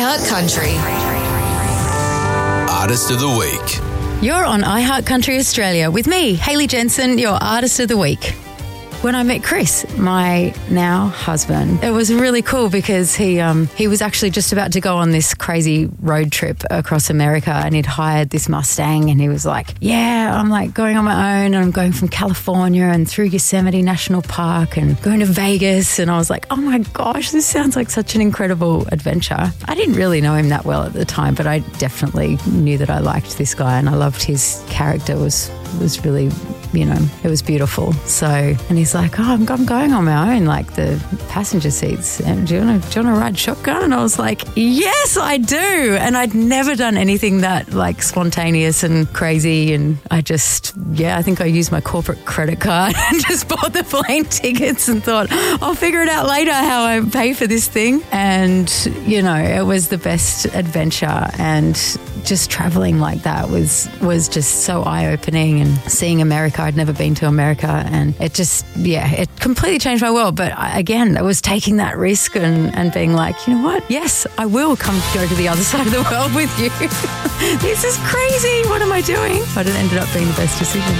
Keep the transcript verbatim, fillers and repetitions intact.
iHeart Country. Artist of the Week. You're on iHeart Country Australia with me, Hayley Jensen, your Artist of the Week. When I met Chris, my now husband, it was really cool because he um, he was actually just about to go on this crazy road trip across America, and he'd hired this Mustang, and he was like, yeah, I'm like going on my own, and I'm going from California and through Yosemite National Park and going to Vegas. And I was like, oh my gosh, this sounds like such an incredible adventure. I didn't really know him that well at the time, but I definitely knew that I liked this guy and I loved his character. It was was really, you know, it was beautiful. So, and he's like, oh, I'm, I'm going on my own, like the passenger seats. And do you want to do you want to ride shotgun? And I was like, yes, I do. And I'd never done anything that like spontaneous and crazy. And I just, yeah, I think I used my corporate credit card and just bought the plane tickets and thought, I'll figure it out later how I pay for this thing. And, you know, it was the best adventure, and just traveling like that was was just so eye-opening, and seeing America. I'd never been to America, and it just, yeah, it completely changed my world. But I, again, it was taking that risk and, and being like, you know what? Yes, I will come go to the other side of the world with you. This is crazy. What am I doing? But it ended up being the best decision.